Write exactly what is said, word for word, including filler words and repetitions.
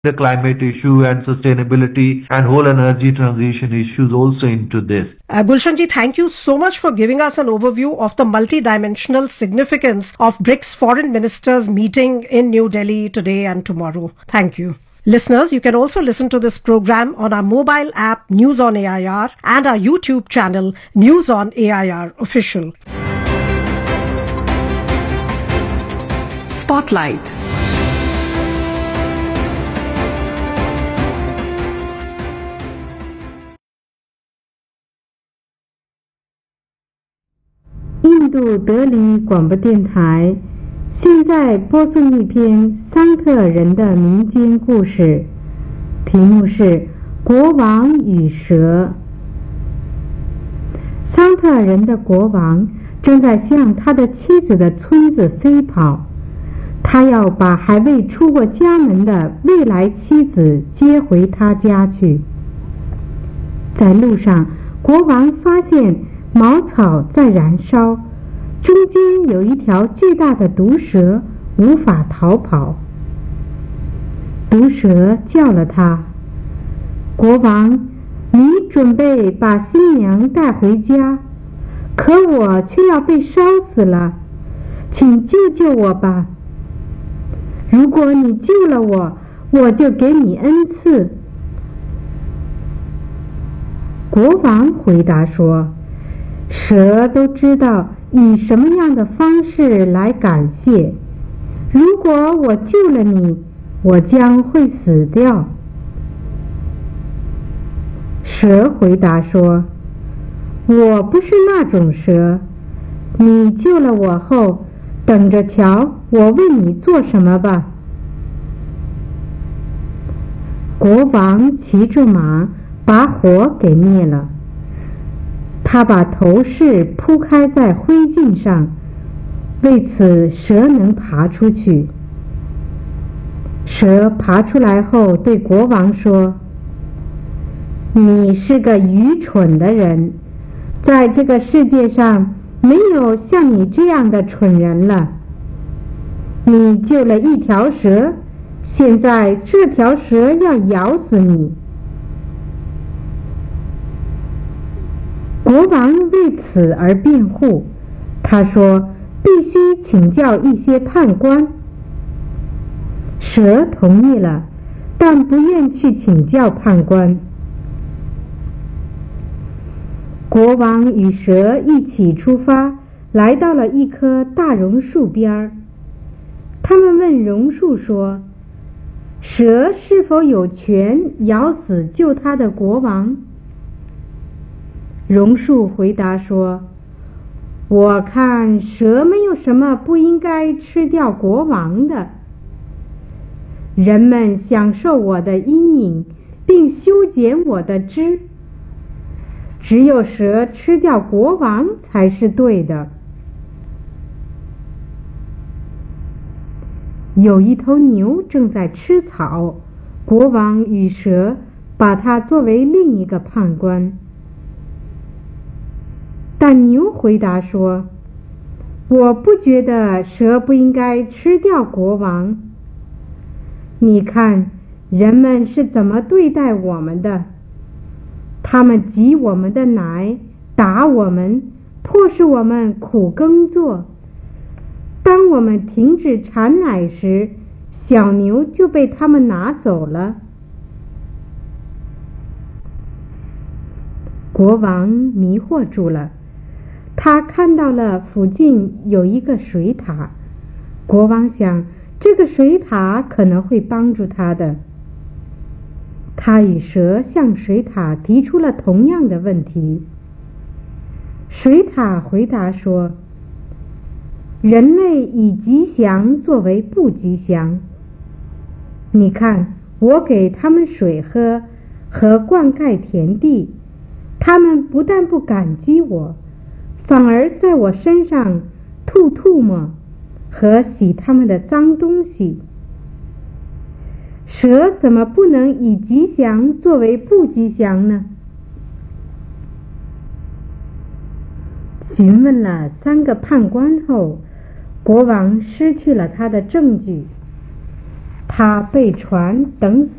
the climate issue and sustainability and whole energy transition issues also into this. Uh, Gulshanji, thank you so much for giving us an overview of the multidimensional significance of BRICS foreign ministers meeting in New Delhi today and tomorrow. Thank you. Listeners, you can also listen to this program on our mobile app News on A I R and our YouTube channel News on A I R Official. Spotlight. 《印度德里广播电台》现在播送一篇桑特人的民间故事，题目是《国王与蛇》。桑特人的国王正在向他的妻子的村子飞跑，他要把还未出过家门的未来妻子接回他家去。在路上，国王发现茅草在燃烧，中间有一条巨大的毒蛇，无法逃跑。毒蛇叫了他：“国王，你准备把新娘带回家，可我却要被烧死了，请救救我吧！如果你救了我，我就给你恩赐。”国王回答说：“蛇都知道以什么样的方式来感谢。如果我救了你，我将会死掉。”蛇回答说：“我不是那种蛇，你救了我后，等着瞧我为你做什么吧。”国王骑着马把火给灭了，他把头饰铺开在灰烬上，为此蛇能爬出去。蛇爬出来后对国王说：“你是个愚蠢的人，在这个世界上没有像你这样的蠢人了。你救了一条蛇，现在这条蛇要咬死你。”国王为此而辩护，他说必须请教一些判官。蛇同意了，但不愿去请教判官。国王与蛇一起出发，来到了一棵大榕树边儿。他们问榕树说：“蛇是否有权咬死救他的国王？”榕树回答说：“我看蛇没有什么不应该吃掉国王的。人们享受我的阴影，并修剪我的枝。只有蛇吃掉国王才是对的。”有一头牛正在吃草，国王与蛇把它作为另一个判官。但牛回答说：“我不觉得蛇不应该吃掉国王。你看，人们是怎么对待我们的？他们挤我们的奶，打我们，迫使我们苦耕作。当我们停止产奶时，小牛就被他们拿走了。”国王迷惑住了。他看到了附近有一个水塔，国王想，这个水塔可能会帮助他的。他与蛇向水塔提出了同样的问题。水塔回答说：“人类以吉祥作为不吉祥。你看，我给他们水喝和灌溉田地，他们不但不感激我，反而在我身上吐唾沫和洗他们的脏东西。蛇怎么不能以吉祥作为不吉祥呢？”询问了三个判官后，国王失去了他的证据。 他被船等死。